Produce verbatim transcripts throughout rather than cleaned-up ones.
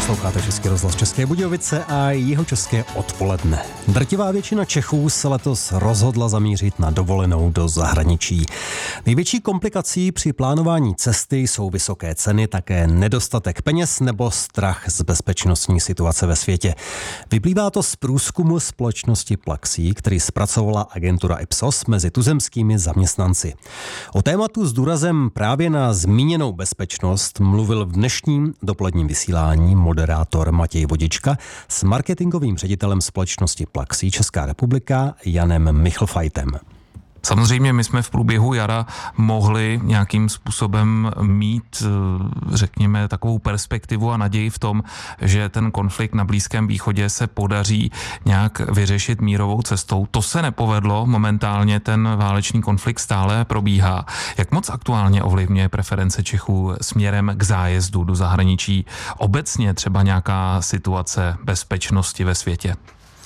Posloucháte Český rozhlas České Budějovice a Jihočeské odpoledne. Drtivá většina Čechů se letos rozhodla zamířit na dovolenou do zahraničí. Největší komplikací při plánování cesty jsou vysoké ceny, také nedostatek peněz nebo strach z bezpečnostní situace ve světě. Vyplývá to z průzkumu společnosti Plaxi, který zpracovala agentura Ipsos mezi tuzemskými zaměstnanci. O tématu s důrazem právě na zmíněnou bezpečnost mluvil v dnešním dopoledním vysílání moderátor Matěj Vodička s marketingovým ředitelem společnosti Plaxi Česká republika Janem Michlfajtem. Samozřejmě my jsme v průběhu jara mohli nějakým způsobem mít, řekněme, takovou perspektivu a naději v tom, že ten konflikt na Blízkém východě se podaří nějak vyřešit mírovou cestou. To se nepovedlo, momentálně ten válečný konflikt stále probíhá. Jak moc aktuálně ovlivňuje preference Čechů směrem k zájezdu do zahraničí obecně třeba nějaká situace bezpečnosti ve světě?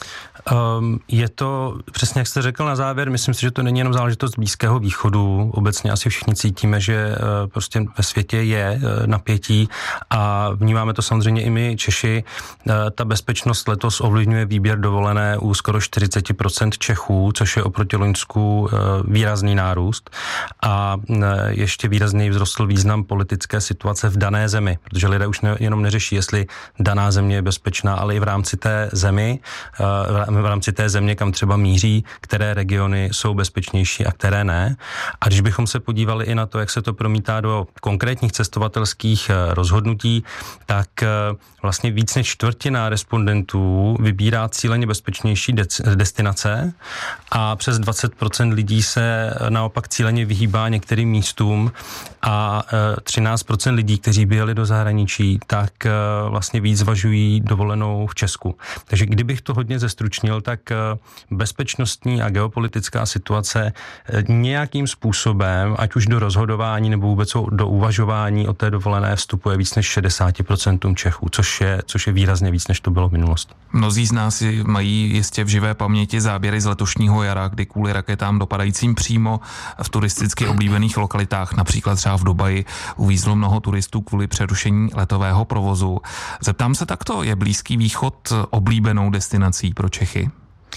Um, je to, přesně jak jste řekl na závěr, myslím si, že to není jenom záležitost Blízkého východu. Obecně asi všichni cítíme, že uh, prostě ve světě je uh, napětí a vnímáme to samozřejmě i my Češi. Uh, ta bezpečnost letos ovlivňuje výběr dovolené u skoro čtyřicet procent Čechů, což je oproti loňsku uh, výrazný nárůst. A uh, ještě výrazněji vzrostl význam politické situace v dané zemi, protože lidé už ne, jenom neřeší, jestli daná země je bezpečná, ale i v rámci té zemi, uh, v rámci té země, kam třeba míří, které regiony jsou bezpečnější a které ne. A když bychom se podívali i na to, jak se to promítá do konkrétních cestovatelských rozhodnutí, tak vlastně víc než čtvrtina respondentů vybírá cíleně bezpečnější destinace a přes dvacet procent lidí se naopak cíleně vyhýbá některým místům a třináct procent lidí, kteří by jeli do zahraničí, tak vlastně víc zvažují dovolenou v Česku. Takže kdybych to hodně zestručnil, tak bezpečnostní a geopolitická situace nějakým způsobem, ať už do rozhodování nebo vůbec do uvažování o té dovolené vstupuje víc než šedesát procent Čechů, což je, což je výrazně víc, než to bylo v minulosti. Mnozí z nás mají jistě v živé paměti záběry z letošního jara, kdy kvůli raketám dopadajícím přímo v turisticky oblíbených lokalitách, například třeba v Dubaji, uvízlo mnoho turistů kvůli přerušení letového provozu. Zeptám se takto, je Blízký východ oblíbenou destinací pro Čechy?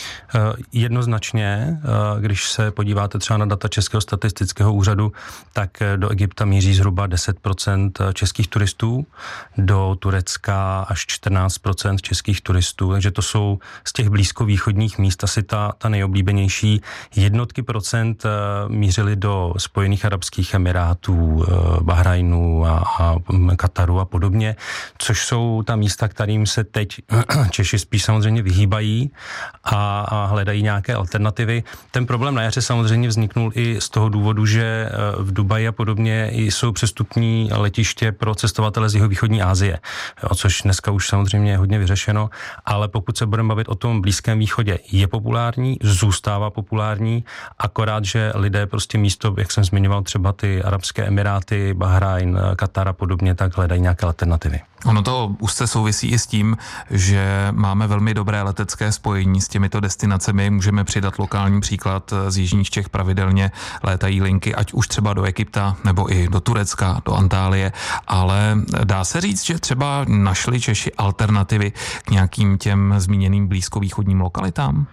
Jednoznačně, když se podíváte třeba na data Českého statistického úřadu, tak do Egypta míří zhruba deset procent českých turistů, do Turecka až čtrnáct procent českých turistů, takže to jsou z těch blízkovýchodních míst asi ta, ta nejoblíbenější. Jednotky procent mířily do Spojených arabských emirátů, Bahrajnu a, a Kataru a podobně, což jsou ta místa, kterým se teď Češi spíš samozřejmě vyhýbají a a hledají nějaké alternativy. Ten problém na jaře samozřejmě vzniknul i z toho důvodu, že v Dubaji a podobně jsou přestupní letiště pro cestovatele z jihovýchodní Asie, což dneska už samozřejmě je hodně vyřešeno, ale pokud se budeme bavit o tom Blízkém východě, je populární, zůstává populární, akorát, že lidé prostě místo, jak jsem zmiňoval, třeba ty Arabské Emiráty, Bahrajn, Katar a podobně, tak hledají nějaké alternativy. Ono to úzce souvisí i s tím, že máme velmi dobré letecké spojení s těmito destinacemi. Můžeme přidat lokální příklad, z jižních Čech pravidelně létají linky, ať už třeba do Egypta nebo i do Turecka, do Antálie, ale dá se říct, že třeba našli Češi alternativy k nějakým těm zmíněným blízkovýchodním lokalitám?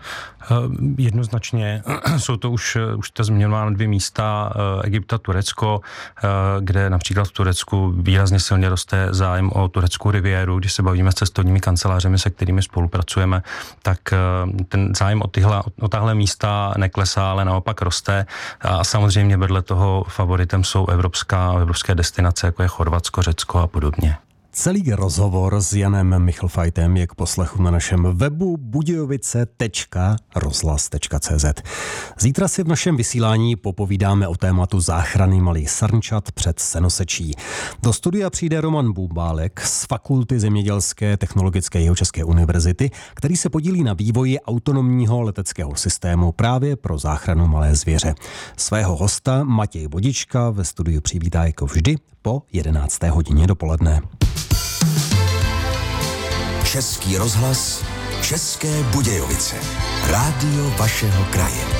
Jednoznačně jsou to už, už to zmiňováno dvě místa, Egypta, Turecko, kde například v Turecku výrazně silně roste zájem o tureckou riviéru. Když se bavíme s cestovními kancelářemi, se kterými spolupracujeme, tak ten zájem o, tyhle, o tahle místa neklesá, ale naopak roste. A samozřejmě vedle toho favoritem jsou evropská, evropské destinace, jako je Chorvatsko, Řecko a podobně. Celý rozhovor s Janem Michlfajtem je k poslechu na našem webu budějovice tečka rozhlas tečka cé zet. Zítra si v našem vysílání popovídáme o tématu záchrany malých srnčat před senosečí. Do studia přijde Roman Bubálek z Fakulty zemědělské technologické Jihočeské univerzity, který se podílí na vývoji autonomního leteckého systému právě pro záchranu malé zvěře. Svého hosta Matěj Vodička ve studiu přivítá jako vždy po jedenácté hodině dopoledne. Český rozhlas, České Budějovice. Rádio vašeho kraje.